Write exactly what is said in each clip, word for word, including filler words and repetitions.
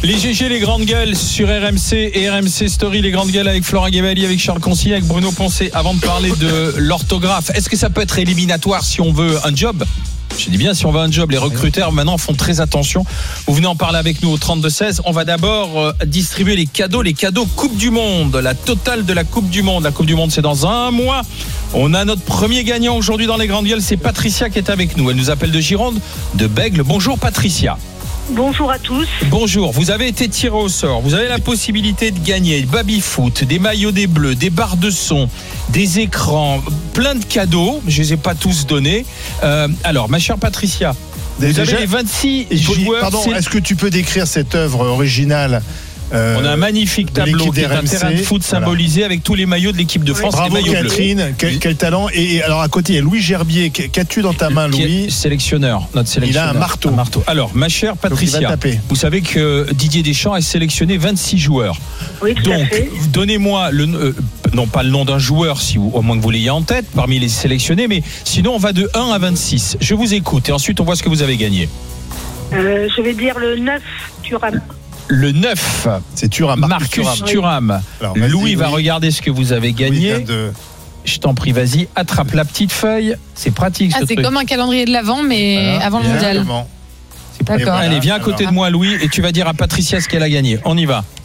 Les G G, les grandes gueules sur R M C et R M C Story, les grandes gueules avec Florent Guévalli, avec Charles Consigny, avec Bruno Poncet. Avant de parler de l'orthographe, est-ce que ça peut être éliminatoire si on veut un job ? Je dis bien si on veut un job, les recruteurs maintenant font très attention. Vous venez en parler avec nous au trente-deux seize. On va d'abord euh, distribuer les cadeaux, les cadeaux Coupe du Monde, la totale de la Coupe du Monde. La Coupe du Monde, c'est dans un mois. On a notre premier gagnant aujourd'hui dans les grandes gueules, c'est Patricia qui est avec nous. Elle nous appelle de Gironde, de Bègle. Bonjour Patricia. Bonjour à tous. Bonjour, vous avez été tiré au sort. Vous avez la possibilité de gagner baby-foot, des maillots des Bleus, des barres de son, des écrans, plein de cadeaux. Je ne les ai pas tous donnés. Euh, alors, ma chère Patricia, vous Déjà, avez les vingt-six Julie, joueurs. pardon, est-ce que tu peux décrire cette œuvre originale? Euh, On a un magnifique tableau qui est un terrain de foot symbolisé voilà. avec tous les maillots de l'équipe de France. Bravo les maillots Catherine, quel, quel talent. Et alors à côté il y a Louis Gerbier. Qu'as-tu dans ta main, Louis? Sélectionneur, notre sélectionneur. Il a un marteau. un marteau. Alors ma chère Patricia, vous savez que Didier Deschamps a sélectionné vingt-six joueurs. Oui, tout Donc à fait. donnez-moi le euh, non pas le nom d'un joueur, si vous, au moins que vous l'ayez en tête parmi les sélectionnés, mais sinon on va de un à vingt-six. Je vous écoute et ensuite on voit ce que vous avez gagné. Euh, je vais dire le neuf, Thuram. Le neuf, c'est Thuram, Marcus Thuram. Thuram. Alors, Louis va regarder ce que vous avez gagné. De... Je t'en prie, vas-y, attrape la petite feuille. C'est pratique. Ah, ce c'est truc. comme un calendrier de l'Avent, mais voilà, avant le mondial. D'accord. Voilà, allez, viens à côté alors. de moi, Louis, et tu vas dire à Patricia ce qu'elle a gagné. On y va.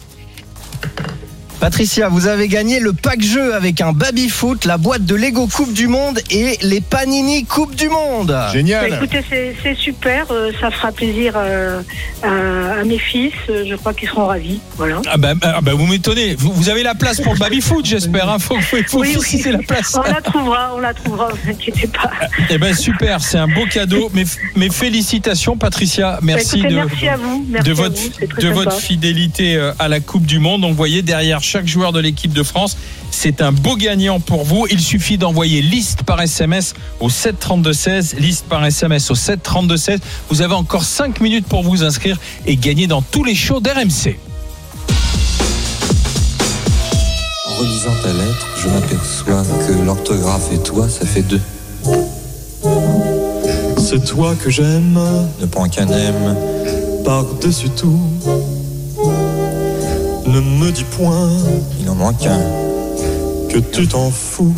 Patricia, vous avez gagné le pack jeu avec un baby-foot, la boîte de Lego Coupe du Monde et les Panini Coupe du Monde. Génial. Bah, écoutez, c'est, c'est super. Euh, ça fera plaisir euh, à, à mes fils. Euh, je crois qu'ils seront ravis. Voilà. Ah bah, ah bah vous m'étonnez. Vous, vous avez la place pour le baby-foot, j'espère. Hein. Faut, faut, faut oui, fixer oui. la place. On la trouvera, on la trouvera. Ne vous inquiétez pas. Eh ben super, c'est un beau cadeau. Mes, mes félicitations, Patricia. Merci bah, écoutez, de, merci à vous. Merci de, à votre, vous. C'est très de sympa. votre fidélité à la Coupe du Monde. On voyait derrière chaque joueur de l'équipe de France. C'est un beau gagnant pour vous. Il suffit d'envoyer liste par S M S au sept trente-deux seize. Liste par S M S au sept trente-deux seize. Vous avez encore cinq minutes pour vous inscrire et gagner dans tous les shows d'R M C. En relisant ta lettre, je m'aperçois que l'orthographe et toi, ça fait deux. C'est toi que j'aime, ne prends qu'un M par-dessus tout. Ne me dis point, il en manque un, que tu t'en fous.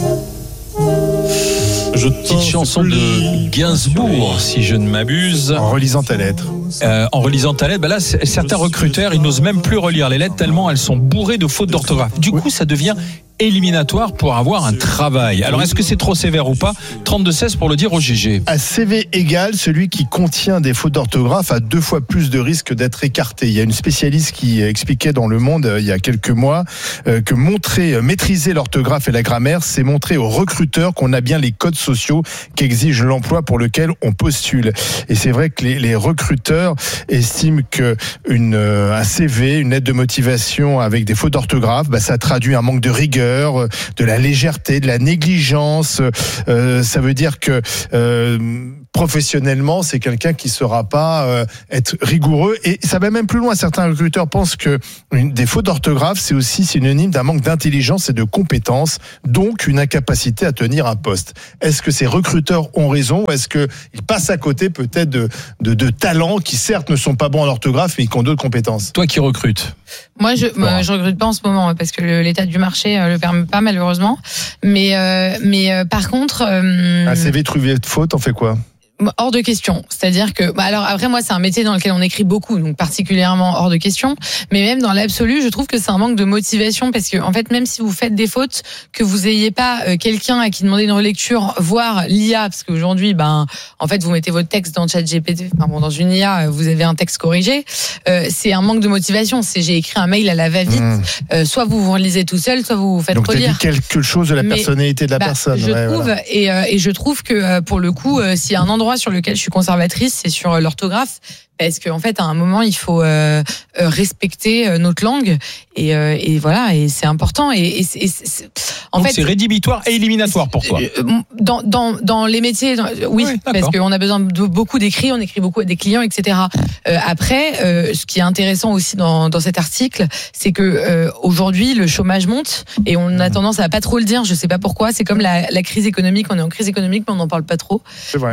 Je Petite chanson de Gainsbourg, si je ne m'abuse. En relisant ta lettre. Euh, en relisant ta lettre, bah là, certains recruteurs, ils n'osent même plus relire les lettres tellement elles sont bourrées de fautes d'orthographe. Du coup, ça devient éliminatoire pour avoir un travail. Alors, est-ce que c'est trop sévère ou pas? trente-deux seize pour le dire au G G. À C V égal, celui qui contient des fautes d'orthographe a deux fois plus de risque d'être écarté. Il y a une spécialiste qui expliquait dans Le Monde euh, il y a quelques mois euh, que montrer, euh, maîtriser l'orthographe et la grammaire, c'est montrer aux recruteurs qu'on a bien les codes sociaux qu'exige l'emploi pour lequel on postule. Et c'est vrai que les, les recruteurs estiment que une, euh, un C V, une lettre de motivation avec des fautes d'orthographe, bah, ça traduit un manque de rigueur, de la légèreté, de la négligence. Euh, ça veut dire que euh, professionnellement, c'est quelqu'un qui ne saura pas euh, être rigoureux. Et ça va même plus loin. Certains recruteurs pensent que une, des fautes d'orthographe, c'est aussi synonyme d'un manque d'intelligence et de compétences, donc une incapacité à tenir un poste. Est-ce que ces recruteurs ont raison ou est-ce qu'ils passent à côté peut-être de, de, de talents qui certes ne sont pas bons en orthographe, mais qui ont d'autres compétences? Toi qui recrutes. Moi, je moi, je recrute pas en ce moment parce que le, l'état du marché euh, le permet pas malheureusement. Mais euh, mais euh, par contre, euh, un C V trouvé de faute, on fait quoi? Hors de question. C'est-à-dire que, bah alors après moi c'est un métier dans lequel on écrit beaucoup, donc particulièrement hors de question. Mais même dans l'absolu, je trouve que c'est un manque de motivation parce que en fait même si vous faites des fautes, que vous ayez pas euh, quelqu'un à qui demander une relecture, voire l'I A, parce qu'aujourd'hui ben en fait vous mettez votre texte dans ChatGPT, enfin bon dans une I A vous avez un texte corrigé, euh, c'est un manque de motivation. C'est j'ai écrit un mail à la va-vite, mmh. euh, soit vous vous relisez tout seul, soit vous vous faites donc relire. Donc t'as dit quelque chose de la Mais, personnalité de la bah, personne. Je ouais, trouve voilà. et euh, et je trouve que euh, pour le coup euh, s'il y a un endroit sur lequel je suis conservatrice, c'est sur l'orthographe, parce qu'en fait, à un moment, il faut euh, respecter notre langue, et, euh, et voilà, et c'est important. Et, et, et c'est, en Donc fait, c'est rédhibitoire et éliminatoire pour toi. Dans, dans, dans les métiers, dans, oui, oui parce qu'on a besoin de beaucoup d'écrits, on écrit beaucoup à des clients, et cetera. Euh, après, euh, ce qui est intéressant aussi dans, dans cet article, c'est que euh, aujourd'hui, le chômage monte, et on a tendance à pas trop le dire. Je sais pas pourquoi. C'est comme la, la crise économique. On est en crise économique, mais on n'en parle pas trop. C'est vrai. Euh, le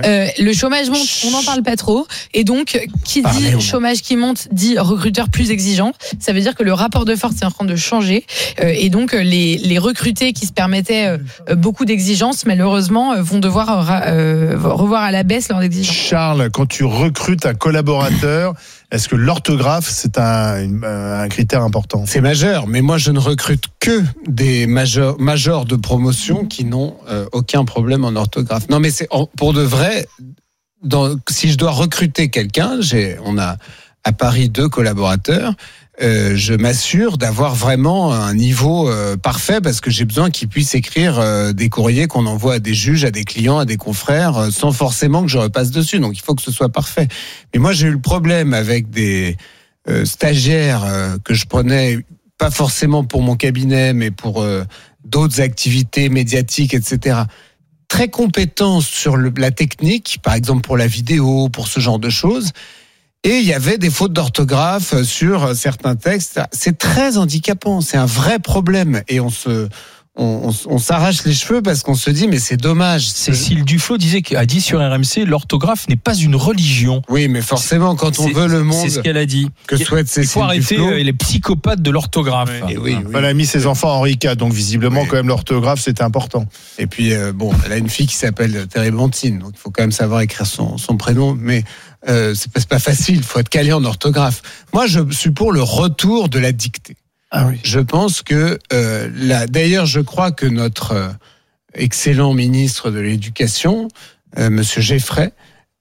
le chômage monte, on n'en parle pas trop. Et donc, qui dit Parlez, chômage qui monte, dit recruteur plus exigeant. Ça veut dire que le rapport de force est en train de changer. Euh, et donc, les, les recrutés qui se permettaient euh, beaucoup d'exigences, malheureusement, euh, vont devoir euh, revoir à la baisse leurs exigences. Charles, quand tu recrutes un collaborateur, est-ce que l'orthographe, c'est un, un critère important ? C'est majeur, mais moi je ne recrute que des majors, majors de promotion qui n'ont euh, aucun problème en orthographe. Non mais c'est pour de vrai, dans, si je dois recruter quelqu'un, j'ai, on a à Paris deux collaborateurs, euh, je m'assure d'avoir vraiment un niveau euh, parfait parce que j'ai besoin qu'ils puissent écrire euh, des courriers qu'on envoie à des juges, à des clients, à des confrères, euh, sans forcément que je repasse dessus. Donc il faut que ce soit parfait. Mais moi j'ai eu le problème avec des euh, stagiaires euh, que je prenais pas forcément pour mon cabinet, mais pour euh, d'autres activités médiatiques, et cetera. Très compétents sur le, la technique, par exemple pour la vidéo, pour ce genre de choses. Et il y avait des fautes d'orthographe sur certains textes. C'est très handicapant, c'est un vrai problème. Et on se, on, on, on s'arrache les cheveux parce qu'on se dit mais c'est dommage. Cécile Duflot disait a dit sur R M C l'orthographe n'est pas une religion. Oui, mais forcément quand on c'est, veut le monde, c'est ce qu'elle a dit. Que souhaite Cécile Il faut arrêter Duflot. les psychopathes de l'orthographe. Oui, oui, oui. Elle a mis ses enfants en Henri quatre, donc visiblement Oui. quand même l'orthographe c'était important. Et puis euh, bon, elle a une fille qui s'appelle Térébenthine, donc il faut quand même savoir écrire son, son prénom, mais euh, c'est pas, c'est pas facile, il faut être calé en orthographe. Moi, je suis pour le retour de la dictée. Ah oui. Je pense que euh, là, d'ailleurs, je crois que notre euh, excellent ministre de l'Éducation, euh, Monsieur Geffray,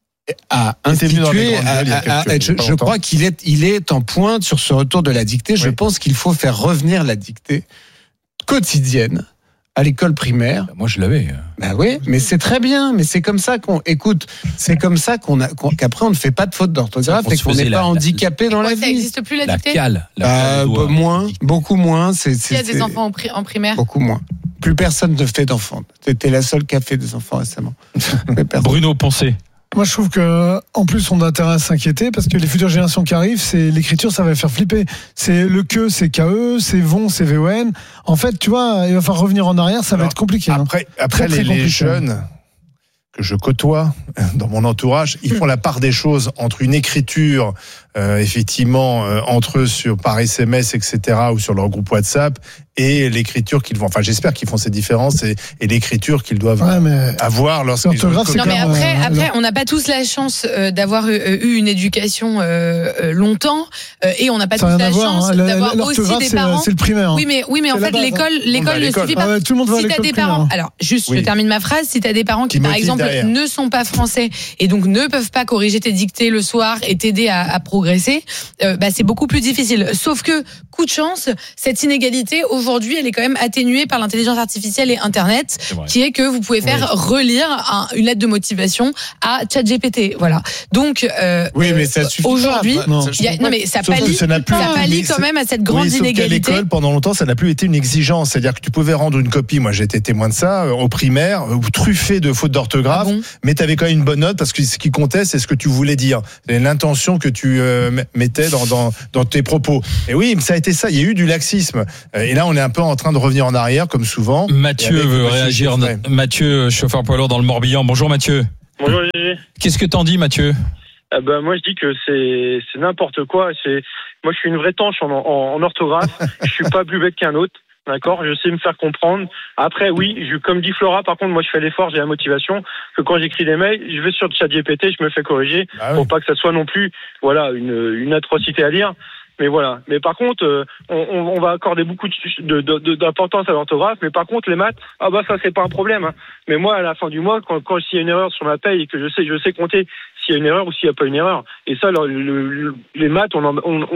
a institué. A, a, a, je, je crois qu'il est, il est en pointe sur ce retour de la dictée. Oui. Je pense qu'il faut faire revenir la dictée quotidienne à l'école primaire. Moi, je l'avais. Ben oui, mais c'est très bien. Mais c'est comme ça qu'on écoute. C'est comme ça qu'on a, qu'on, qu'après on ne fait pas de faute d'orthographe et qu'on n'est pas la, handicapé la, dans la ça vie. Ça n'existe plus la, la dictée. Cale. La euh, cale doigt, moins, beaucoup moins. C'est, c'est, Il y a des enfants en, pri- en primaire. Beaucoup moins. Plus personne ne fait d'enfants. T'étais la seule qui a fait des enfants récemment. Bruno Poncet. Moi, je trouve que, en plus, on a intérêt à s'inquiéter parce que les futures générations qui arrivent, c'est l'écriture, ça va les faire flipper. C'est le que, c'est K E, c'est von, c'est V O N. En fait, tu vois, il va falloir revenir en arrière, ça Alors, va être compliqué. Après, hein. après très, les, très compliqué. Les jeunes que je côtoie dans mon entourage, ils font la part des choses entre une écriture, euh, effectivement, euh, entre eux sur par S M S, et cetera, ou sur leur groupe WhatsApp, et l'écriture qu'ils vont. Enfin, j'espère qu'ils font ces différences et, et l'écriture qu'ils doivent ouais, mais avoir lorsqu'ils ont. Non, mais après, euh, après, on n'a pas tous la chance euh, d'avoir euh, eu une éducation euh, euh, longtemps, euh, et on n'a pas ça tous la voir, chance hein. d'avoir la, aussi des c'est, parents. C'est le primaire. Oui, mais oui, mais en fait, base, l'école, hein. l'école ne suffit pas. Ah ouais, tout le monde va si à l'école t'as des primaire. parents, alors juste, oui. je termine ma phrase. Si t'as des parents qui, qui par exemple, derrière. ne sont pas français et donc ne peuvent pas corriger tes dictées le soir et t'aider à, à progresser, euh, bah c'est beaucoup plus difficile. Sauf que coup de chance, cette inégalité aujourd'hui, elle est quand même atténuée par l'intelligence artificielle et Internet, qui est que vous pouvez faire oui. relire un, une lettre de motivation à ChatGPT. Voilà. Donc euh, oui, mais ça suffit aujourd'hui, pas. Non, y a, non mais ça pallie, ça, ça pallie quand même à cette grande oui, sauf inégalité. Qu'à l'école, pendant longtemps, ça n'a plus été une exigence. C'est-à-dire que tu pouvais rendre une copie. Moi, j'ai été témoin de ça euh, au primaire, euh, truffé de fautes d'orthographe, ah bon mais tu avais quand même une bonne note parce que ce qui comptait, c'est ce que tu voulais dire, c'est l'intention que tu euh, mettais dans, dans dans tes propos. Et oui, ça a été ça. Il y a eu du laxisme. Et là, on est un peu en train de revenir en arrière, comme souvent. Mathieu veut réagir. Mathieu, chauffeur poids lourd dans le Morbihan. Bonjour Mathieu. Bonjour Gégé. Qu'est-ce que t'en dis, Mathieu? Ah ben, moi, je dis que c'est, c'est n'importe quoi. C'est, moi, je suis une vraie tanche en, en, en orthographe. Je suis pas plus bête qu'un autre. D'accord, je sais me faire comprendre. Après, oui, je, comme dit Flora, par contre, moi, je fais l'effort, j'ai la motivation que quand j'écris des mails, je vais sur ChatGPT, je me fais corriger ah oui. pour pas que ça soit non plus, voilà, une, une atrocité à lire. Mais voilà. Mais par contre, euh, on, on va accorder beaucoup de, de, de, d'importance à l'orthographe. Mais par contre, les maths, ah bah ça c'est pas un problème. Hein. Mais moi, à la fin du mois, quand, quand s'il y a une erreur sur ma paye et que je sais, je sais compter s'il y a une erreur ou s'il y a pas une erreur. Et ça, le, le, le, les maths, on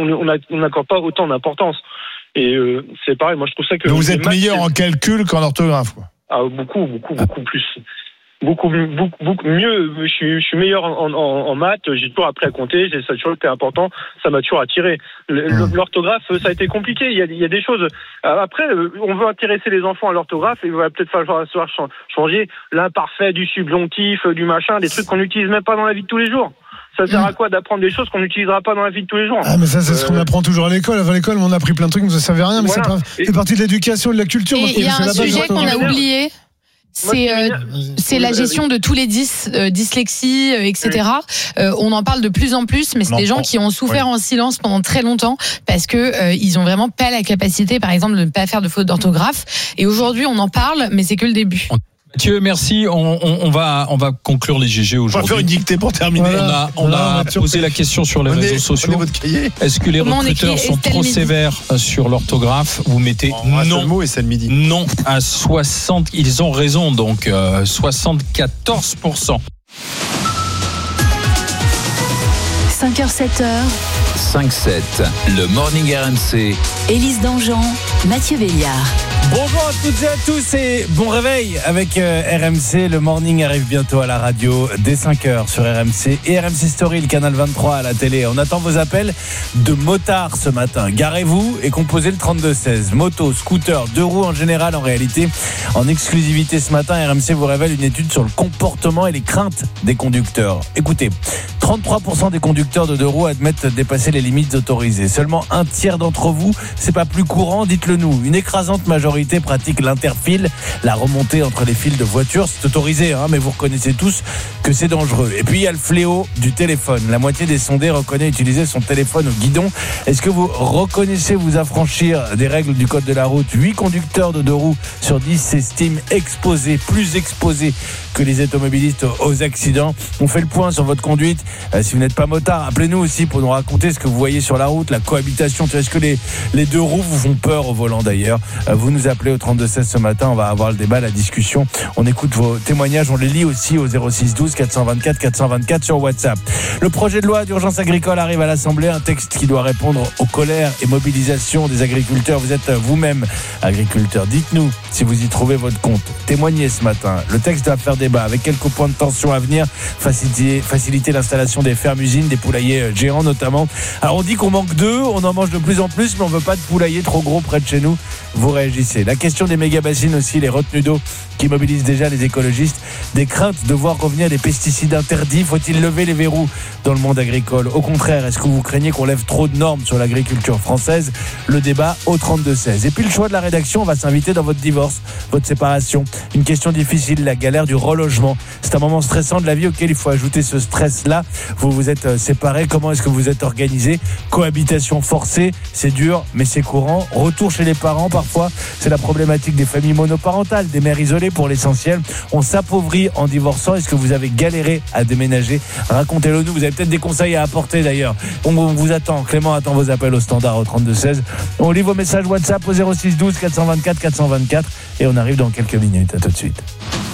on n'accorde pas autant d'importance. Et euh, c'est pareil. Moi, je trouve ça que. Mais vous êtes maths, meilleur c'est... en calcul qu'en orthographe, quoi. Ah beaucoup, beaucoup, beaucoup plus. Beaucoup, beaucoup, beaucoup mieux. Je suis, je suis meilleur en, en, en maths. J'ai toujours appris à compter. J'ai, ça a toujours été important. Ça m'a toujours attiré. L'orthographe, ça a été compliqué. Il y a, il y a des choses. Après, on veut intéresser les enfants à l'orthographe. Il va peut-être falloir changer l'imparfait, du subjonctif, du machin, des trucs qu'on n'utilise même pas dans la vie de tous les jours. Ça sert à quoi d'apprendre des choses qu'on n'utilisera pas dans la vie de tous les jours? Ah, mais ça, c'est euh... ce qu'on apprend toujours à l'école. À l'école, on a appris plein de trucs, mais ça ne servait à rien. Mais voilà. c'est, pas, c'est partie de l'éducation et de la culture. Et il y a un sujet qu'on a oublié. C'est euh, c'est la gestion de tous les dys, euh, dyslexie, euh, et cetera. Euh, on en parle de plus en plus, mais c'est des gens qui ont souffert oui. en silence pendant très longtemps parce que euh, ils ont vraiment pas la capacité, par exemple, de ne pas faire de faute d'orthographe. Et aujourd'hui, on en parle, mais c'est que le début. Mathieu, merci. On, on, on va on va conclure les G G aujourd'hui. On va faire une dictée pour terminer. Voilà. On a, on voilà, a posé la question sur les réseaux sociaux. Est-ce que les Comment recruteurs sont Estelle trop Midi. sévères sur l'orthographe? Vous mettez oh, non. Mot et Midi. Non à soixante. Ils ont raison, donc euh, soixante-quatorze pour cent. cinq heures sept heures. cinq sept, le Morning R M C. Élise Dangean, Mathieu Béliard. Bonjour à toutes et à tous et bon réveil avec euh, R M C. Le morning arrive bientôt à la radio dès cinq heures sur R M C et R M C Story, le canal vingt-trois à la télé. On attend vos appels de motards ce matin. Garez-vous et composez le trente-deux seize. Moto, scooter, deux roues en général. En réalité, en exclusivité ce matin, R M C vous révèle une étude sur le comportement et les craintes des conducteurs. Écoutez, trente-trois pour cent des conducteurs de deux roues admettent dépasser les limites autorisées. Seulement un tiers d'entre vous, c'est pas plus courant, dites-le nous. Une écrasante majorité pratique l'interfile, la remontée entre les fils de voiture. C'est autorisé, hein, mais vous reconnaissez tous que c'est dangereux. Et puis il y a le fléau du téléphone. La moitié des sondés reconnaît utiliser son téléphone au guidon. Est-ce que vous reconnaissez vous affranchir des règles du code de la route? huit conducteurs de deux roues sur dix s'estiment exposés, plus exposés que les automobilistes aux accidents. On fait le point sur votre conduite. Euh, si vous n'êtes pas motard, appelez-nous aussi pour nous raconter ce que vous voyez sur la route, la cohabitation. Est-ce que les, les deux roues vous font peur au volant d'ailleurs? euh, Vous nous appelez au trente-deux seize ce matin. On va avoir le débat, la discussion. On écoute vos témoignages. On les lit aussi au zéro six douze quatre cent vingt-quatre quatre cent vingt-quatre sur WhatsApp. Le projet de loi d'urgence agricole arrive à l'Assemblée. Un texte qui doit répondre aux colères et mobilisations des agriculteurs. Vous êtes vous-même agriculteur. Dites-nous si vous y trouvez votre compte. Témoignez ce matin. Le texte doit faire débat avec quelques points de tension à venir. Faciliter, faciliter l'installation des fermes-usines, des poulaillers géants notamment. Alors on dit qu'on manque d'œufs, on en mange de plus en plus, mais on veut pas de poulailler trop gros près de chez nous. Vous réagissez. La question des méga-bassines aussi, les retenues d'eau qui mobilisent déjà les écologistes. Des craintes de voir revenir des pesticides interdits. Faut-il lever les verrous dans le monde agricole? Au contraire, est-ce que vous craignez qu'on lève trop de normes sur l'agriculture française? Le débat au trente-deux seize. Et puis le choix de la rédaction, on va s'inviter dans votre divorce, votre séparation. Une question difficile, la galère du relogement. C'est un moment stressant de la vie auquel il faut ajouter ce stress-là. Vous vous êtes séparés, comment est-ce que vous êtes organisés? Cohabitation forcée, c'est dur, mais c'est courant. Retour chez les parents, parfois, c'est la problématique des familles monoparentales, des mères isolées pour l'essentiel. On s'appauvrit en divorçant. Est-ce que vous avez galéré à déménager? Racontez-le nous. Vous avez peut-être des conseils à apporter d'ailleurs. On vous attend. Clément attend vos appels au standard au trente-deux seize. On lit vos messages WhatsApp au zéro six douze quatre cent vingt-quatre quatre cent vingt-quatre et on arrive dans quelques minutes. À tout de suite.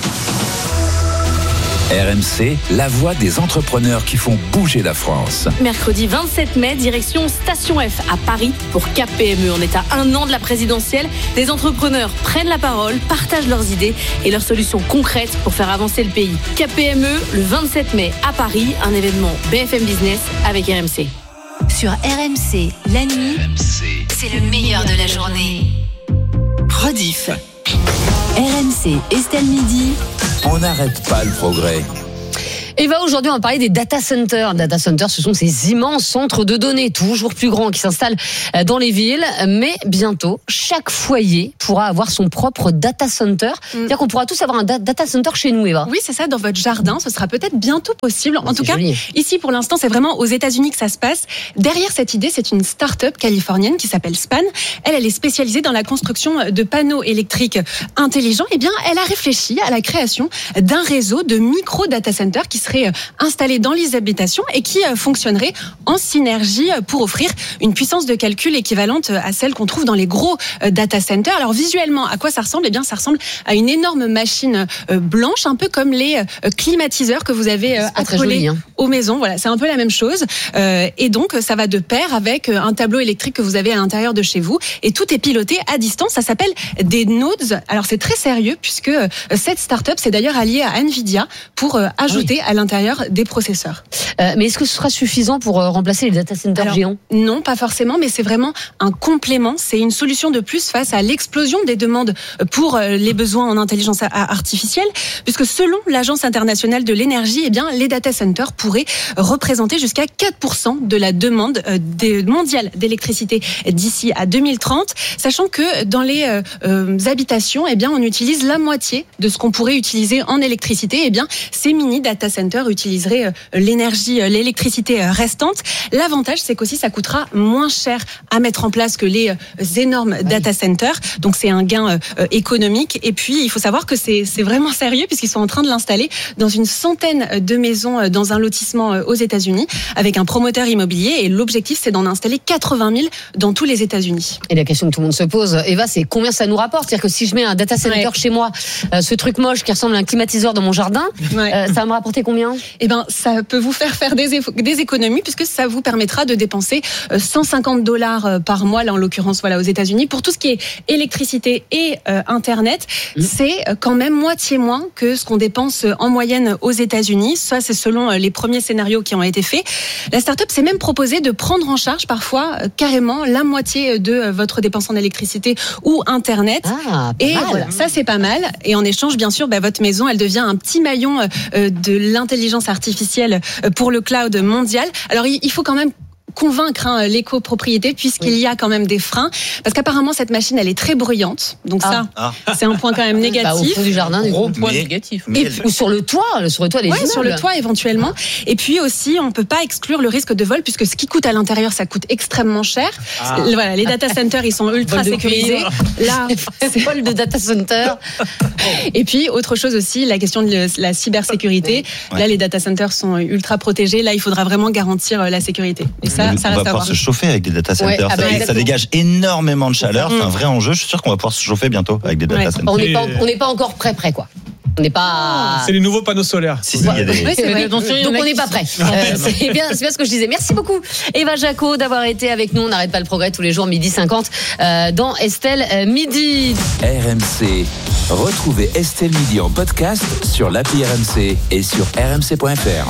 R M C, la voix des entrepreneurs qui font bouger la France. Mercredi vingt-sept mai, direction Station F à Paris pour K P M E. On est à un an de la présidentielle. Des entrepreneurs prennent la parole, partagent leurs idées et leurs solutions concrètes pour faire avancer le pays. K P M E, le vingt-sept mai à Paris, un événement B F M Business avec R M C. Sur R M C, la nuit, c'est le meilleur de la journée. Rediff. R M C, Estelle Midi. On n'arrête pas le progrès. Et va aujourd'hui, on va parler des data centers. Data centers, ce sont ces immenses centres de données, toujours plus grands, qui s'installent dans les villes. Mais bientôt, chaque foyer pourra avoir son propre data center. Mm. C'est-à-dire qu'on pourra tous avoir un data center chez nous, Eva. Oui, c'est ça, dans votre jardin. Ce sera peut-être bientôt possible. En c'est tout cas, joli. Ici, pour l'instant, c'est vraiment aux États-Unis que ça se passe. Derrière cette idée, c'est une start-up californienne qui s'appelle Span. Elle, elle est spécialisée dans la construction de panneaux électriques intelligents. Eh bien, elle a réfléchi à la création d'un réseau de micro-data centers qui serait installé dans les habitations et qui fonctionnerait en synergie pour offrir une puissance de calcul équivalente à celle qu'on trouve dans les gros data centers. Alors visuellement, à quoi ça ressemble? Eh bien, ça ressemble à une énorme machine blanche, un peu comme les climatiseurs que vous avez accolés hein. aux maisons. Voilà, c'est un peu la même chose. Et donc, ça va de pair avec un tableau électrique que vous avez à l'intérieur de chez vous. Et tout est piloté à distance. Ça s'appelle des nodes. Alors, c'est très sérieux puisque cette start-up s'est d'ailleurs alliée à Nvidia pour ajouter ah oui. à l'intérieur des processeurs. Euh, mais est-ce que ce sera suffisant pour euh, remplacer les data centers Alors, géants ? Non, pas forcément, mais c'est vraiment un complément. C'est une solution de plus face à l'explosion des demandes pour les besoins en intelligence artificielle, puisque selon l'Agence internationale de l'énergie, eh bien, les data centers pourraient représenter jusqu'à quatre pour cent de la demande mondiale d'électricité d'ici à deux mille trente, sachant que dans les euh, habitations, eh bien, on utilise la moitié de ce qu'on pourrait utiliser en électricité. Eh bien, ces mini data centers utiliseraient l'énergie, l'électricité restante. L'avantage, c'est qu'aussi ça coûtera moins cher à mettre en place que les énormes data centers. Donc c'est un gain économique. Et puis il faut savoir que c'est c'est vraiment sérieux puisqu'ils sont en train de l'installer dans une centaine de maisons dans un lotissement aux États-Unis avec un promoteur immobilier. Et l'objectif, c'est d'en installer quatre-vingt mille dans tous les États-Unis. Et la question que tout le monde se pose, Eva, c'est combien ça nous rapporte ? C'est-à-dire que si je mets un data center ouais. chez moi, euh, ce truc moche qui ressemble à un climatiseur dans mon jardin, ouais. euh, ça va me rapporter combien ? Eh ben, ça peut vous faire faire des, éf- des économies puisque ça vous permettra de dépenser cent cinquante dollars par mois, là en l'occurrence voilà aux États-Unis, pour tout ce qui est électricité et euh, internet. Mmh. C'est quand même moitié moins que ce qu'on dépense en moyenne aux États-Unis. Ça, c'est selon les premiers scénarios qui ont été faits. La start-up s'est même proposée de prendre en charge parfois euh, carrément la moitié de euh, votre dépense en électricité ou internet. Ah, et mal. Voilà, ça c'est pas mal. Et en échange, bien sûr, bah, votre maison, elle devient un petit maillon euh, de l'intelligence artificielle pour le cloud mondial. Alors il, il faut quand même convaincre hein, l'écopropriété puisqu'il oui. y a quand même des freins parce qu'apparemment cette machine elle est très bruyante donc ah. ça ah. c'est un point quand même négatif. Bah, au fond du jardin du gros point mais, négatif mais et, ou sur le toit sur le toit des ouais, immeubles. Sur le toit éventuellement et puis aussi on peut pas exclure le risque de vol puisque ce qui coûte à l'intérieur ça coûte extrêmement cher. Ah. Voilà, les data centers ils sont ultra sécurisés là c'est vol de data center. Et puis autre chose aussi la question de la cybersécurité ouais. Là les data centers sont ultra protégés là il faudra vraiment garantir la sécurité et ça mais ça reste à voir. Chauffer avec des data centers, ouais, ah bah, ça, ça dégage énormément de chaleur, mmh. c'est un vrai enjeu. Je suis sûr qu'on va pouvoir se chauffer bientôt avec des data ouais. centers. On n'est pas, on n'est pas encore prêt, prêt quoi. On n'est pas. C'est les nouveaux panneaux solaires. Si, si, il y a des. Oui, c'est vrai. Donc on n'est pas prêt. Euh, c'est bien, c'est bien ce que je disais. Merci beaucoup, Eva Jaco, d'avoir été avec nous. On n'arrête pas le progrès tous les jours, midi cinquante, euh, dans Estelle euh, Midi. R M C. Retrouvez Estelle Midi en podcast sur l'appli R M C et sur r m c point f r.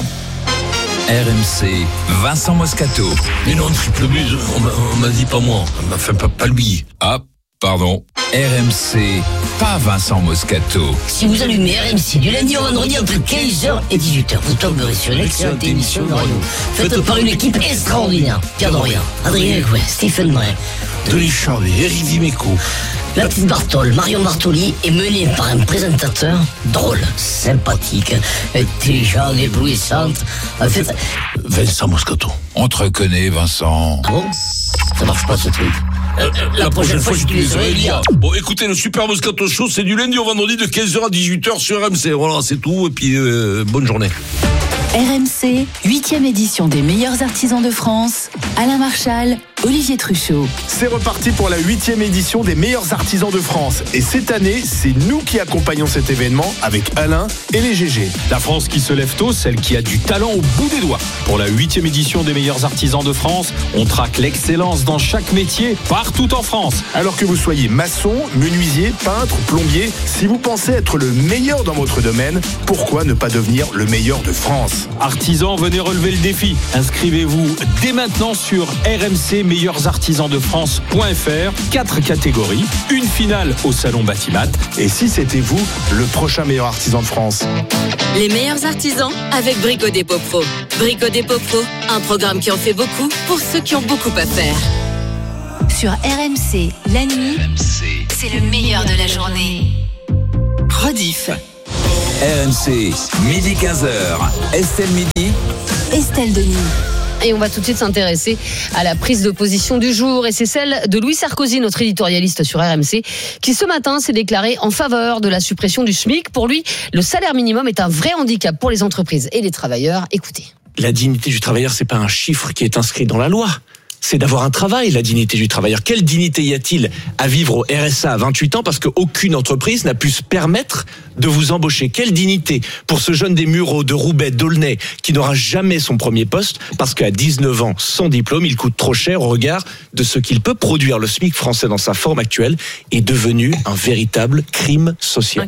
R M C, Vincent Moscato. Mais non, triple buse, on m'a, on m'a dit pas moi, enfin pas, pas lui. Ah, pardon. R M C, pas Vincent Moscato. Si vous allumez R M C du lundi au vendredi entre quinze heures et dix-huit heures, vous tomberez sur une excellente émission de radio faite par une équipe extraordinaire. Pierre Dorian, Adrien Gouin, Stephen Brun, Denis Charvet, Eric Dimeco, la petite Bartol, Marion Bartoli est menée par un présentateur drôle, sympathique, intelligent, éblouissante. En fait, Vincent Moscato. On te reconnaît, Vincent. Ah bon ? Ça marche pas ce truc. Euh, la, la prochaine, prochaine fois, j'utiliserai Elia. Bon, écoutez, le Super Moscato Show, c'est du lundi au vendredi de quinze heures à dix-huit heures sur R M C. Voilà, c'est tout. Et puis, euh, bonne journée. R M C, huitième édition des meilleurs artisans de France. Alain Marchal, Olivier Truchot. C'est reparti pour la huitième édition des meilleurs artisans de France. Et cette année, c'est nous qui accompagnons cet événement avec Alain et les G G. La France qui se lève tôt, celle qui a du talent au bout des doigts. Pour la huitième édition des meilleurs artisans de France, on traque l'excellence dans chaque métier, partout en France. Alors que vous soyez maçon, menuisier, peintre, plombier, si vous pensez être le meilleur dans votre domaine, pourquoi ne pas devenir le meilleur de France ? Artisans, venez relever le défi. Inscrivez-vous dès maintenant sur r m c meilleurs artisans de france point f r. Quatre catégories, une finale au salon Batimat. Et si c'était vous, le prochain meilleur artisan de France ? Les meilleurs artisans avec Brico Dépôt Pro. Brico Dépôt Pro, un programme qui en fait beaucoup pour ceux qui ont beaucoup à faire. Sur R M C, la nuit, c'est le meilleur de la journée. Rediff. R M C, midi quinze heures. Estelle Midi. Estelle Denis. Et on va tout de suite s'intéresser à la prise de position du jour. Et c'est celle de Louis Sarkozy, notre éditorialiste sur R M C, qui ce matin s'est déclaré en faveur de la suppression du SMIC. Pour lui, le salaire minimum est un vrai handicap pour les entreprises et les travailleurs. Écoutez. La dignité du travailleur, c'est pas un chiffre qui est inscrit dans la loi. C'est d'avoir un travail, la dignité du travailleur. Quelle dignité y a-t-il à vivre au R S A à vingt-huit ans parce qu'aucune entreprise n'a pu se permettre de vous embaucher? Quelle dignité pour ce jeune des Mureaux, de Roubaix, d'Aulnay, qui n'aura jamais son premier poste parce qu'à dix-neuf ans, sans diplôme, il coûte trop cher au regard de ce qu'il peut produire. Le SMIC français dans sa forme actuelle est devenu un véritable crime social.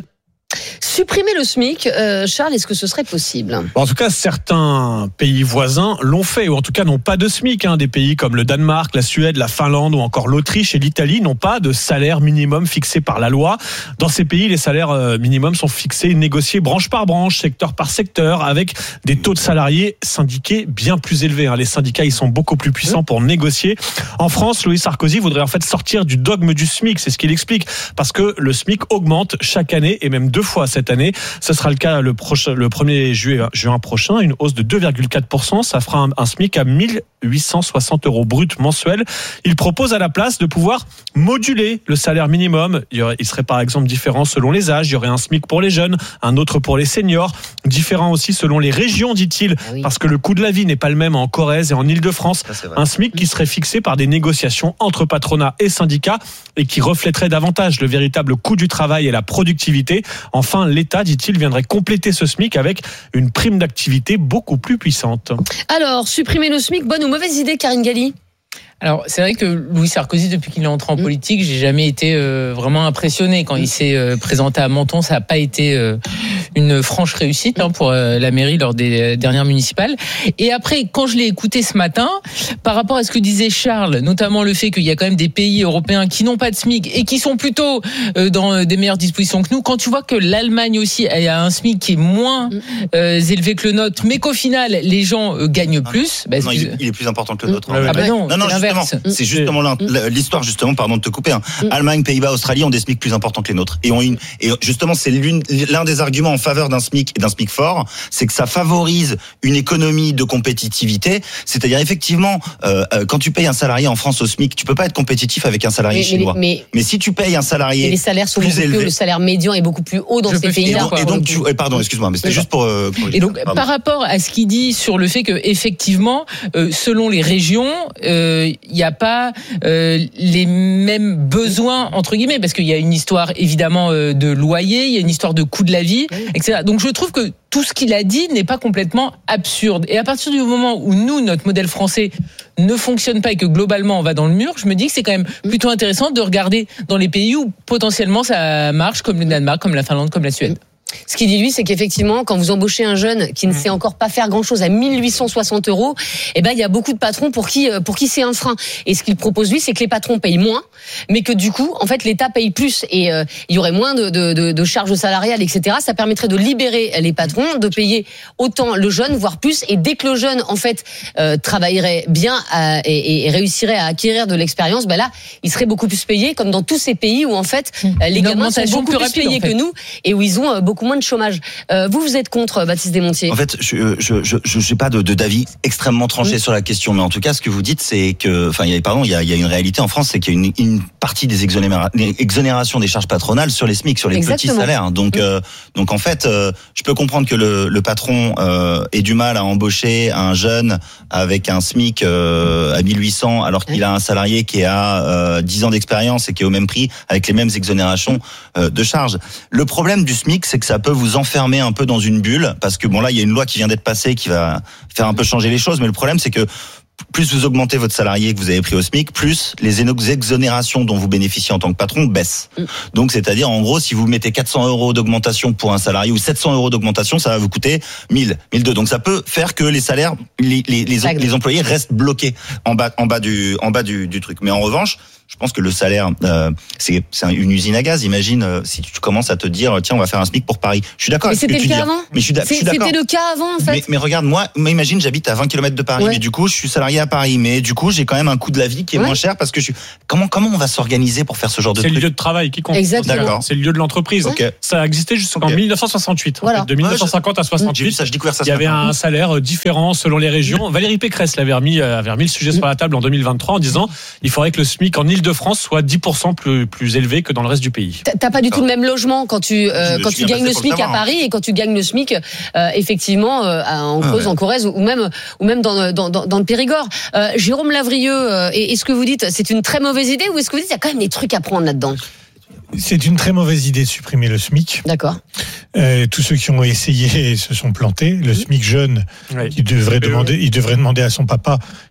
Supprimer le SMIC, euh, Charles, est-ce que ce serait possible ? En tout cas, certains pays voisins l'ont fait, ou en tout cas n'ont pas de SMIC. Hein. Des pays comme le Danemark, la Suède, la Finlande ou encore l'Autriche et l'Italie n'ont pas de salaire minimum fixé par la loi. Dans ces pays, les salaires minimums sont fixés, négociés branche par branche, secteur par secteur, avec des taux de salariés syndiqués bien plus élevés. Hein. Les syndicats, ils sont beaucoup plus puissants pour négocier. En France, Louis Sarkozy voudrait en fait sortir du dogme du SMIC, c'est ce qu'il explique, parce que le SMIC augmente chaque année et même deux fois cette année. Ce sera le cas le, prochain, le premier juillet, juin prochain, une hausse de deux virgule quatre pour cent. Ça fera un, un SMIC à mille huit cent soixante euros brut mensuels. Il propose à la place de pouvoir moduler le salaire minimum. Il, y aurait, il serait par exemple différent selon les âges. Il y aurait un SMIC pour les jeunes, un autre pour les seniors. Différent aussi selon les régions, dit-il, ah oui. parce que le coût de la vie n'est pas le même en Corrèze et en Île-de-France. Ça, un SMIC qui serait fixé par des négociations entre patronat et syndicats et qui reflèterait davantage le véritable coût du travail et la productivité. Enfin, l'État, dit-il, viendrait compléter ce SMIC avec une prime d'activité beaucoup plus puissante. Alors, supprimer le SMIC, bonne ou mauvaise idée, Karine Galli ? Alors, c'est vrai que Louis Sarkozy, depuis qu'il est entré en mmh. politique, j'ai jamais été euh, vraiment impressionné. Quand mmh. il s'est euh, présenté à Menton, ça n'a pas été euh, une franche réussite hein, pour euh, la mairie lors des dernières municipales. Et après, quand je l'ai écouté ce matin, par rapport à ce que disait Charles, notamment le fait qu'il y a quand même des pays européens qui n'ont pas de SMIC et qui sont plutôt euh, dans des meilleures dispositions que nous, quand tu vois que l'Allemagne aussi a un SMIC qui est moins euh, élevé que le nôtre, mais qu'au final, les gens euh, gagnent plus... Bah, non, il, il est plus important que le nôtre. Ah bah non, non, non, justement, c'est justement l'histoire, justement, pardon de te couper. Hein. Mm. Allemagne, Pays-Bas, Australie ont des SMIC plus importants que les nôtres. Et, ont une, et justement, c'est l'une, l'un des arguments en faveur d'un SMIC et d'un SMIC fort, c'est que ça favorise une économie de compétitivité. C'est-à-dire, effectivement, euh, quand tu payes un salarié en France au SMIC, tu peux pas être compétitif avec un salarié mais, chinois. Mais, mais, mais si tu payes un salarié mais les salaires sont plus beaucoup élevé, plus, le salaire médian est beaucoup plus haut dans je ces pays-là. Et donc, et donc tu, pardon, excuse-moi, mais c'était juste pour. Euh, pour et donc, pardon. Par rapport à ce qu'il dit sur le fait que, effectivement, euh, selon les régions, il euh, n'y a pas euh, les mêmes besoins entre guillemets, parce qu'il y a une histoire évidemment euh, de loyer, il y a une histoire de coût de la vie, et cetera. Donc je trouve que tout ce qu'il a dit n'est pas complètement absurde. Et à partir du moment où nous, notre modèle français ne fonctionne pas et que globalement on va dans le mur, je me dis que c'est quand même plutôt intéressant de regarder dans les pays où potentiellement ça marche, comme le Danemark, comme la Finlande, comme la Suède. Ce qu'il dit lui, c'est qu'effectivement, quand vous embauchez un jeune qui ne sait encore pas faire grand-chose à mille huit cent soixante euros, eh ben il y a beaucoup de patrons pour qui pour qui c'est un frein. Et ce qu'il propose lui, c'est que les patrons payent moins, mais que du coup, en fait, l'État paye plus et euh, il y aurait moins de, de, de, de charges salariales, et cetera. Ça permettrait de libérer les patrons, de payer autant le jeune, voire plus. Et dès que le jeune, en fait, euh, travaillerait bien à, et, et réussirait à acquérir de l'expérience, ben là, il serait beaucoup plus payé, comme dans tous ces pays où en fait les gamins sont beaucoup plus, plus rapide, payés en fait. que nous et où ils ont euh, beaucoup moins de chômage. Euh, vous, vous êtes contre, Baptiste Desmontiers ? En fait, je je je je n'ai pas de, de d'avis extrêmement tranché mmh. sur la question, mais en tout cas, ce que vous dites, c'est que, enfin, il y a pardon, il y a il y a une réalité en France, c'est qu'il y a une, une partie des exonéra- exonérations des charges patronales sur les SMIC, sur les Exactement. petits salaires. Donc mmh. euh, donc en fait, euh, je peux comprendre que le le patron euh, ait du mal à embaucher un jeune avec un SMIC euh, à mille huit cents, alors qu'il mmh. a un salarié qui a euh, dix ans d'expérience et qui est au même prix avec les mêmes exonérations euh, de charges. Le problème du SMIC, c'est que ça peut vous enfermer un peu dans une bulle, parce que bon là il y a une loi qui vient d'être passée qui va faire un peu changer les choses, mais le problème c'est que plus vous augmentez votre salarié que vous avez pris au SMIC, plus les exonérations dont vous bénéficiez en tant que patron baissent. Donc c'est-à-dire en gros si vous mettez quatre cents euros d'augmentation pour un salarié ou sept cents euros d'augmentation, ça va vous coûter mille, mille deux. Donc ça peut faire que les salaires, les, les, les, les employés restent bloqués en bas, en bas du, en bas du, du truc. Mais en revanche, je pense que le salaire, euh, c'est, c'est une usine à gaz. Imagine euh, si tu commences à te dire, tiens, on va faire un SMIC pour Paris. Je suis d'accord mais avec ce que tu dis. Mais c'était le cas avant. Mais je suis, da- je suis d'accord. C'était le cas avant, en fait. Mais, mais regarde, moi, moi, imagine, j'habite à vingt kilomètres de Paris, ouais. mais du coup, je suis salarié à Paris. Mais du coup, j'ai quand même un coût de la vie qui est ouais. moins cher parce que je suis. Comment, comment on va s'organiser pour faire ce genre de c'est truc ? C'est le lieu de travail qui compte. Exactement. D'accord. C'est le lieu de l'entreprise. Okay. Ça a existé jusqu'en okay. dix-neuf cent soixante-huit. Voilà. En fait, de dix-neuf cent cinquante à soixante-huit. Ça, je découvre ça. Il y avait un salaire différent selon les régions. Valérie Pécresse l'avait remis, avait remis le sujet sur la table en deux mille vingt-trois en disant il faudrait que le SMIC en Île-de-France soit dix pour cent plus plus élevé que dans le reste du pays. T'as pas du tout le même logement quand tu euh, quand tu gagnes le SMIC à Paris et quand tu gagnes le SMIC euh, effectivement euh, en Creuse, ah ouais. en Corrèze ou même ou même dans dans dans, dans le Périgord. Euh, Jérôme Lavrieux, euh, est-ce que vous dites c'est une très mauvaise idée ou est-ce que vous dites il y a quand même des trucs à prendre là-dedans ? C'est une très mauvaise idée de supprimer le SMIC. D'accord. Euh, tous ceux qui ont essayé se sont plantés. Le SMIC jeune, oui. il devrait demander, il devrait demander à son papa.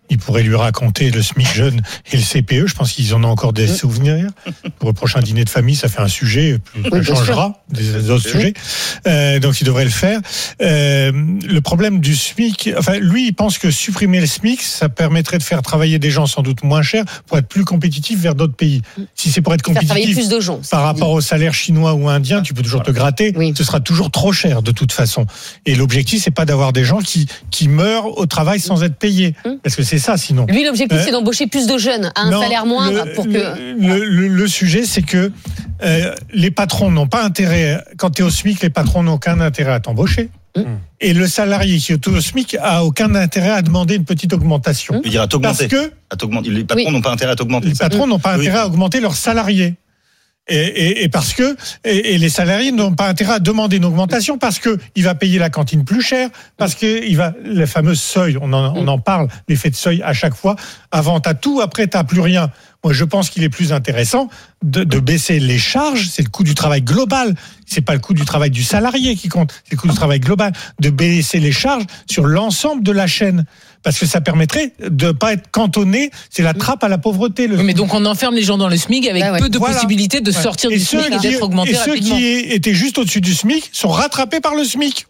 il pourrait lui raconter le SMIC jeune et le C P E. Je pense qu'ils en ont encore des souvenirs. Pour le prochain dîner de famille, ça fait un sujet, ça Oui, changera des autres sujets. Euh, donc il devrait le faire. Euh, le problème du SMIC, enfin lui, il pense que supprimer le SMIC, ça permettrait de faire travailler des gens sans doute moins chers pour être plus compétitifs vers d'autres pays. Si c'est pour être Faire travailler compétitif plus de gens. par rapport au salaire chinois ou indien, tu peux toujours te gratter. Ce sera toujours trop cher de toute façon. Et l'objectif, c'est pas d'avoir des gens qui qui meurent au travail sans être payés, parce que c'est ça sinon. Lui, l'objectif, Euh, c'est d'embaucher plus de jeunes à un non, salaire moindre le, pour que. Le, le, le sujet, c'est que euh, les patrons n'ont pas intérêt. Quand tu es au SMIC, les patrons n'ont aucun intérêt à t'embaucher. Mmh. Et le salarié qui est au SMIC a aucun intérêt à demander une petite augmentation. Je veux dire à t'augmenter. Parce que À t'augmenter. Les patrons Oui. n'ont pas intérêt à t'augmenter. les patrons n'ont pas Oui. intérêt à augmenter leurs salariés. Et, et, et parce que et, et les salariés n'ont pas intérêt à demander une augmentation parce que il va payer la cantine plus cher, parce que il va le fameux seuil, on en, on en parle, l'effet de seuil à chaque fois. Avant t'as tout, après t'as plus rien. Moi je pense qu'il est plus intéressant de, de baisser les charges. C'est le coût du travail global. C'est pas le coût du travail du salarié qui compte. C'est le coût du travail global. De baisser les charges sur l'ensemble de la chaîne. Parce que ça permettrait de pas être cantonné, c'est la trappe à la pauvreté. Le Oui, mais donc on enferme les gens dans le SMIC avec Ah ouais. peu de Voilà. possibilités de Ouais. sortir Et du ceux SMIC et qui- d'être augmentés Et ceux rapidement. qui étaient juste au-dessus du SMIC sont rattrapés par le SMIC.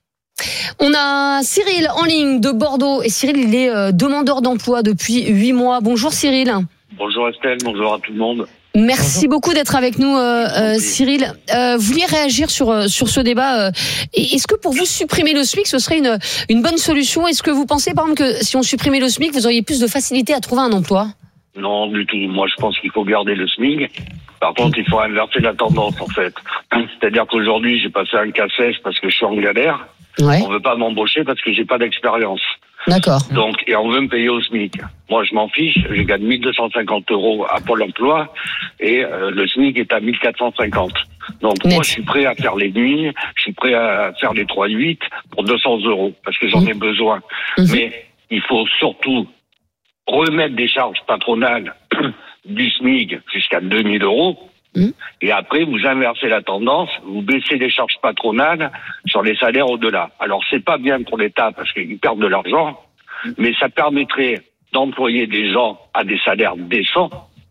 On a Cyril en ligne de Bordeaux. Et Cyril, il est euh, demandeur d'emploi depuis huit mois. Bonjour Cyril. Bonjour Estelle, bonjour à tout le monde. Merci beaucoup d'être avec nous, euh, euh, Cyril. Euh, vous vouliez réagir sur euh, sur ce débat. Euh, et est-ce que pour vous, supprimer le SMIC, ce serait une une bonne solution? Est-ce que vous pensez, par exemple, que si on supprimait le SMIC, vous auriez plus de facilité à trouver un emploi? Non, du tout. Moi, je pense qu'il faut garder le SMIC. Par contre, il faut inverser la tendance, en fait. C'est-à-dire qu'aujourd'hui, j'ai passé un K seize parce que je suis en galère. Ouais. On veut pas m'embaucher parce que j'ai pas d'expérience. D'accord. Donc, et on veut me payer au SMIC. Moi, je m'en fiche. Je gagne mille deux cent cinquante euros à Pôle emploi et euh, le SMIC est à mille quatre cent cinquante. Donc, moi, je suis prêt à faire les nuits, je suis prêt à faire les trois huit pour deux cents euros parce que j'en ai besoin. Mais il faut surtout remettre des charges patronales du SMIC jusqu'à deux mille euros. Et après, vous inversez la tendance, vous baissez les charges patronales sur les salaires au-delà. Alors, c'est pas bien pour l'État parce qu'ils perdent de l'argent, mais ça permettrait d'employer des gens à des salaires décents,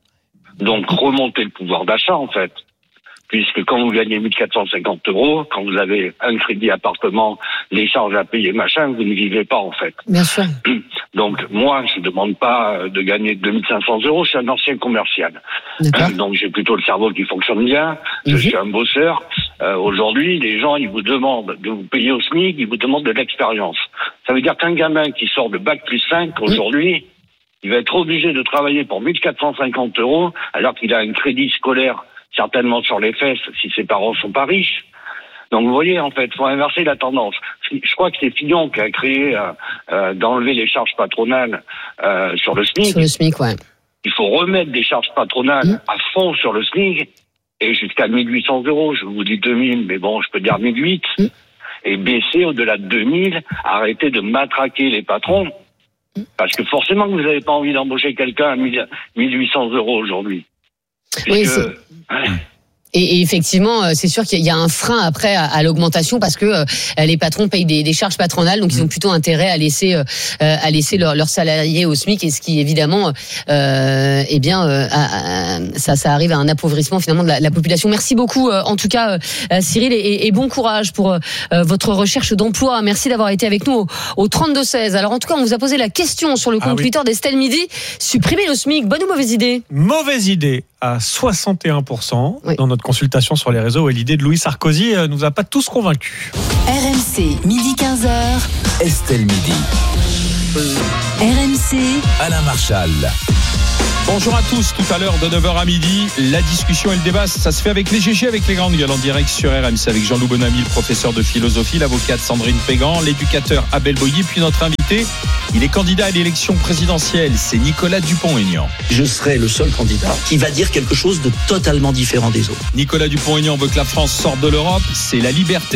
donc remonter le pouvoir d'achat, en fait. Puisque quand vous gagnez mille quatre cent cinquante euros, quand vous avez un crédit appartement, les charges à payer, machin, vous ne vivez pas, en fait. Bien sûr. Donc, moi, je ne demande pas de gagner deux mille cinq cents euros, je suis un ancien commercial. Donc, j'ai plutôt le cerveau qui fonctionne bien, je suis un bosseur. Euh, aujourd'hui, les gens, ils vous demandent de vous payer au SMIC, ils vous demandent de l'expérience. Ça veut dire qu'un gamin qui sort de bac plus cinq, aujourd'hui, il va être obligé de travailler pour mille quatre cent cinquante euros, alors qu'il a un crédit scolaire certainement sur les fesses si ses parents sont pas riches. Donc vous voyez, en fait, faut inverser la tendance. Je crois que c'est Fillon qui a créé euh, euh, d'enlever les charges patronales euh, sur le SMIC. Sur le SMIC, ouais. Il faut remettre des charges patronales mmh. à fond sur le SMIC et jusqu'à mille huit cents euros. Je vous dis deux mille, mais bon, je peux dire mille huit. Mmh. Et baisser au-delà de deux mille, arrêter de matraquer les patrons. Mmh. Parce que forcément, vous n'avez pas envie d'embaucher quelqu'un à mille huit cents euros aujourd'hui. Oui, c'est... Et, et effectivement, c'est sûr qu'il y a un frein après à, à l'augmentation parce que euh, les patrons payent des, des charges patronales, donc ils ont plutôt intérêt à laisser euh, à laisser leurs leur salariés au SMIC, et ce qui évidemment, euh, eh bien, euh, à, à, ça, ça arrive à un appauvrissement finalement de la, la population. Merci beaucoup, euh, en tout cas, euh, Cyril, et, et bon courage pour euh, votre recherche d'emploi. Merci d'avoir été avec nous au, au trente-deux seize. Alors en tout cas, on vous a posé la question sur le compte ah oui. Twitter d'Estelle Midi. Supprimer le SMIC, bonne ou mauvaise idée? Mauvaise idée à soixante et un pour cent oui. dans notre consultation sur les réseaux, et l'idée de Louis Sarkozy euh, nous a pas tous convaincus. R M C, midi quinze heures. Estelle Midi. R M C. Alain Marchal. Bonjour à tous, tout à l'heure de neuf heures à midi, la discussion et le débat, ça se fait avec les G G, avec les grandes gueules en direct sur R M C, avec Jean-Loup Bonamy, le professeur de philosophie, l'avocate Sandrine Pégan, l'éducateur Abel Boilly, puis notre invité, il est candidat à l'élection présidentielle, c'est Nicolas Dupont-Aignan. Je serai le seul candidat qui va dire quelque chose de totalement différent des autres. Nicolas Dupont-Aignan veut que la France sorte de l'Europe, c'est la liberté.